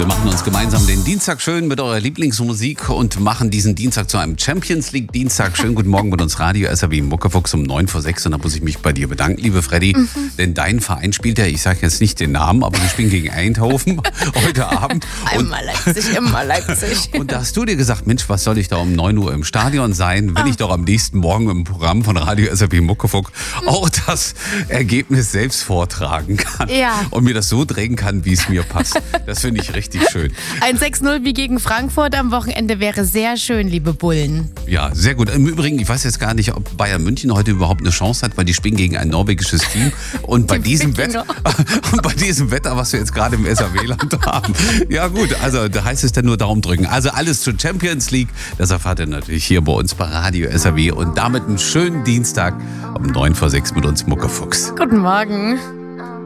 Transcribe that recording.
Wir machen uns gemeinsam den Dienstag schön mit eurer Lieblingsmusik und machen diesen Dienstag zu einem Champions League Dienstag. Schönen guten Morgen mit uns Radio SRW Muckefuchs um 9:06 und da muss ich mich bei dir bedanken, liebe Freddy. Denn dein Verein spielt ja, ich sage jetzt nicht den Namen, aber wir spielen gegen Eindhoven heute Abend. Einmal Leipzig, immer Leipzig. Und da hast du dir gesagt, Mensch, was soll ich da um 9 Uhr im Stadion sein, wenn ich doch am nächsten Morgen im Programm von Radio SRW Muckefuck auch das Ergebnis selbst vortragen kann. Ja. Und mir das so drehen kann, wie es mir passt. Das finde ich richtig schön. Ein 6-0 wie gegen Frankfurt am Wochenende wäre sehr schön, liebe Bullen. Ja, sehr gut. Im Übrigen, ich weiß jetzt gar nicht, ob Bayern München heute überhaupt eine Chance hat, weil die spielen gegen ein norwegisches Team. Und bei diesem Wetter, was wir jetzt gerade im SRW-Land haben. Ja gut, also da heißt es dann nur Daumen drücken. Also alles zur Champions League. Das erfahrt ihr natürlich hier bei uns bei Radio SRW. Und damit einen schönen Dienstag um 9:06 mit uns Muckefuchs. Guten Morgen.